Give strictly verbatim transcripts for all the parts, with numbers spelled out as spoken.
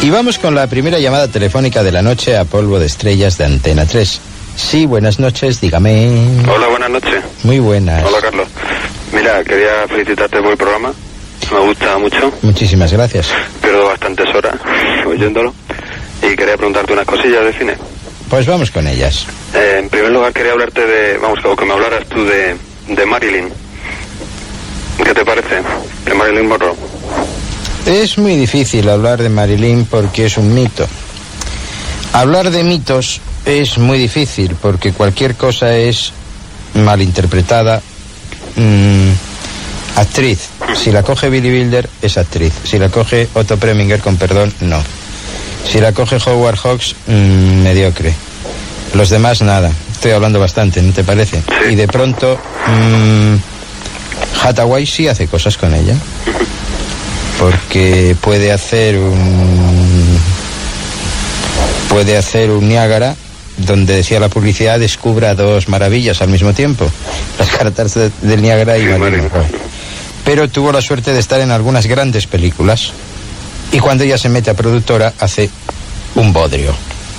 Y vamos con la primera llamada telefónica de la noche a Polvo de Estrellas de Antena tres. Sí, buenas noches, dígame. Hola, buenas noches. Muy buenas. Hola, Carlos. Mira, quería felicitarte por el programa. Me gusta mucho. Muchísimas gracias. Pierdo bastantes horas oyéndolo. Y quería preguntarte unas cosillas de cine. Pues vamos con ellas. Eh, en primer lugar, quería hablarte de... Vamos, que me hablaras tú de, de Marilyn. ¿Qué te parece? De Marilyn Monroe. Es muy difícil hablar de Marilyn porque es un mito. Hablar de mitos es muy difícil porque cualquier cosa es malinterpretada. Mmm, actriz. Si la coge Billy Wilder, es actriz. Si la coge Otto Preminger, con perdón, no. Si la coge Howard Hawks, mmm, mediocre. Los demás, nada. Estoy hablando bastante, ¿no te parece? Sí. Y de pronto, mmm, Hathaway sí hace cosas con ella. Porque puede hacer un... Puede hacer un Niágara donde, decía la publicidad, descubra dos maravillas al mismo tiempo. Las cataratas del Niágara y Marilyn Monroe. Pero tuvo la suerte de estar en algunas grandes películas. Y cuando ella se mete a productora, hace un bodrio.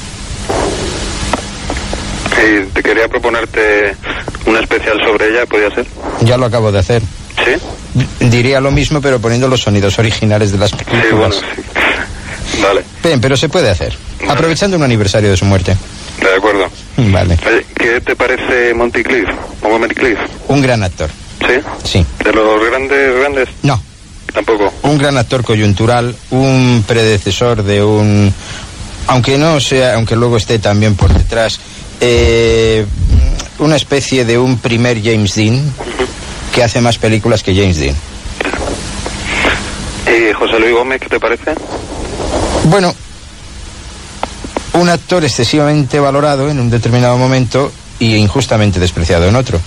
Sí, te quería proponerte un especial sobre ella, ¿podría ser? Ya lo acabo de hacer. ¿Sí? Diría lo mismo, pero poniendo los sonidos originales de las películas. Sí, bueno, sí. Vale. Bien, pero se puede hacer. Vale. Aprovechando un aniversario de su muerte. De acuerdo. Vale. Oye, ¿qué te parece Monty Cliff? Montgomery Cliff. Un gran actor. ¿Sí? Sí. ¿De los grandes, grandes? No. Tampoco. Un gran actor coyuntural, un predecesor de un... Aunque no sea, aunque luego esté también por detrás, eh, una especie de un primer James Dean, uh-huh, que hace más películas que James Dean. ¿Y José Luis Gómez, qué te parece? Bueno, un actor excesivamente valorado en un determinado momento y injustamente despreciado en otro.